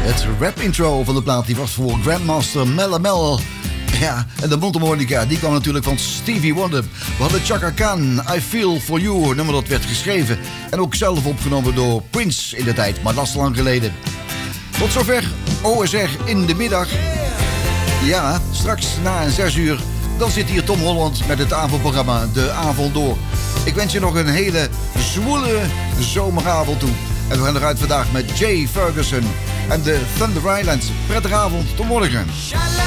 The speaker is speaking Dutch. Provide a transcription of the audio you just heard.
Het rap intro van de plaat die was voor Grandmaster Melle Mel. Ja, en de mondharmonica die kwam natuurlijk van Stevie Wonder. We hadden Chaka Khan, I Feel For You, een nummer dat werd geschreven en ook zelf opgenomen door Prince in de tijd, maar dat is lang geleden. Tot zover OSR in de middag. Ja, straks na 6 uur, dan zit hier Tom Holland met het avondprogramma De Avond Door. Ik wens je nog een hele zwoele zomeravond toe. En we gaan eruit vandaag met Jay Ferguson en de Thunder Islands. Prettige avond, tot morgen.